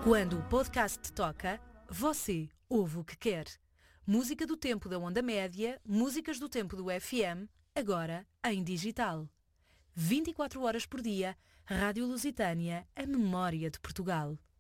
Quando o podcast toca, você ouve o que quer. Música do tempo da onda média, músicas do tempo do FM, agora em digital. 24 horas por dia, Rádio Lusitânia, a memória de Portugal.